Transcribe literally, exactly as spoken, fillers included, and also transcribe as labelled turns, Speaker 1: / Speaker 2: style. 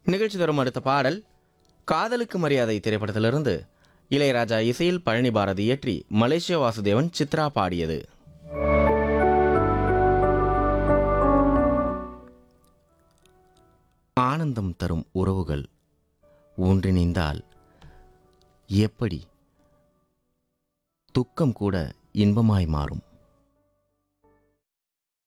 Speaker 1: நிகழ்ச்சி தரும் அடுத்த பாடல் காதலுக்கு மரியாதை திரைப்படத்திலிருந்து இளையராஜா இசையில் பழனி பாரதி இயற்றி மலேசியா வாசுதேவன் சித்ரா பாடியது. ஆனந்தம் தரும் உறவுகள் ஒன்றிணைந்தால் எப்படி துக்கம் கூட இன்பமாய் மாறும்.